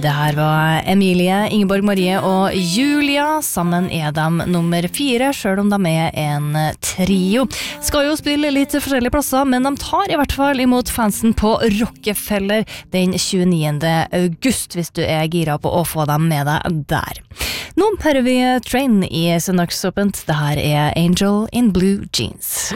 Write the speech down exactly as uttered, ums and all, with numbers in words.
Det her var Emilie, Ingeborg Marie og Julia. Sammen er de nummer fire, selv om de er en trio. Skal jo spille litt forskjellige plasser, men de tar i hvert fall imot fansen på Rockefeller den tjueniende august, hvis du er gira på å få dem med deg der. Nå hører vi Train i Søndagsåpent. Det her er Angel in Blue Jeans.